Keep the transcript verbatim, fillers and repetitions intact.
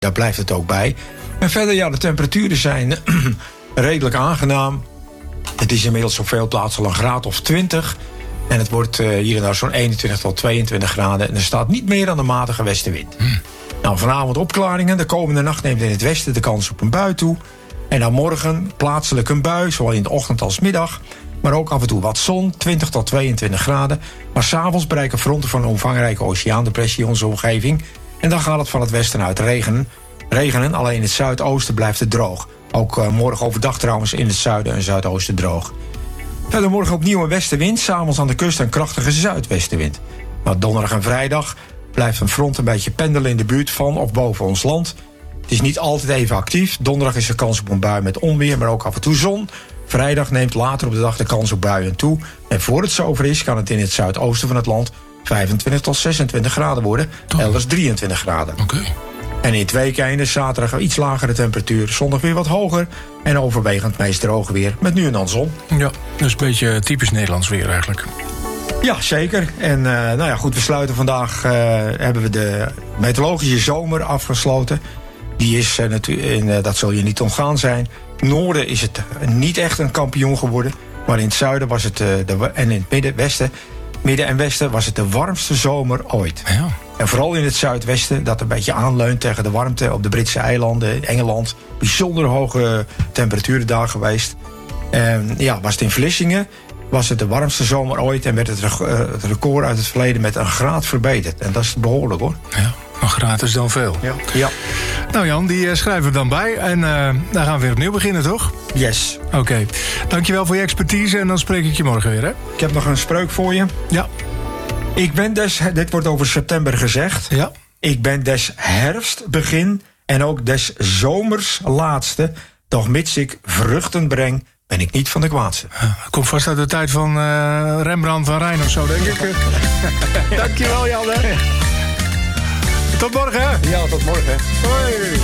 Daar blijft het ook bij. En verder, ja, de temperaturen zijn redelijk aangenaam. Het is inmiddels op veel plaatsen al een graad of twintig. En het wordt uh, hier en daar zo'n eenentwintig tot tweeëntwintig graden. En er staat niet meer aan de matige westenwind. Hmm. Nou, vanavond opklaringen. De komende nacht neemt in het westen de kans op een bui toe. En dan morgen plaatselijk een bui, zowel in de ochtend als middag. Maar ook af en toe wat zon, twintig tot tweeëntwintig graden. Maar s'avonds bereiken fronten van een omvangrijke oceaandepressie onze omgeving. En dan gaat het van het westen uit regenen. Regenen, alleen in het zuidoosten blijft het droog. Ook uh, morgen overdag trouwens in het zuiden en zuidoosten droog. Verder morgen opnieuw een westenwind. S'avonds aan de kust een krachtige zuidwestenwind. Nou, donderdag en vrijdag blijft een front een beetje pendelen in de buurt van of boven ons land. Het is niet altijd even actief. Donderdag is er kans op een bui met onweer, maar ook af en toe zon. Vrijdag neemt later op de dag de kans op buien toe. En voor het zover is, kan het in het zuidoosten van het land vijfentwintig tot zesentwintig graden worden. Toch? Elders drieëntwintig graden. Oké. Okay. En in het weekende, zaterdag iets lagere temperatuur, zondag weer wat hoger. En overwegend meest droog weer, met nu en dan zon. Ja, dus een beetje typisch Nederlands weer eigenlijk. Ja, zeker. En uh, nou ja, goed, we sluiten vandaag, uh, hebben we de meteorologische zomer afgesloten. Die is uh, natuurlijk, uh, dat zul je niet ontgaan zijn. Noorden is het niet echt een kampioen geworden. Maar in het zuiden was het, uh, de, en in het midden, westen, midden en westen was het de warmste zomer ooit. Ja. En vooral in het zuidwesten, dat een beetje aanleunt tegen de warmte op de Britse eilanden, Engeland. Bijzonder hoge temperaturen daar geweest. En ja, was het in Vlissingen, was het de warmste zomer ooit en werd het, uh, het record uit het verleden met een graad verbeterd. En dat is behoorlijk, hoor. Ja, een graad is dan veel. Ja. Ja. Nou Jan, die uh, schrijven we dan bij. En uh, dan gaan we weer opnieuw beginnen, toch? Yes. Oké. Okay. Dankjewel voor je expertise en dan spreek ik je morgen weer, hè? Ik heb nog een spreuk voor je. Ja. Ik ben des, dit wordt over september gezegd. Ja. Ik ben des herfstbegin en ook des zomers laatste. Doch mits ik vruchten breng, ben ik niet van de kwaadste. Ja, komt vast uit de tijd van uh, Rembrandt van Rijn of zo, denk ik. Dankjewel, Jan. Hè? Tot morgen. Ja, tot morgen. Hoi.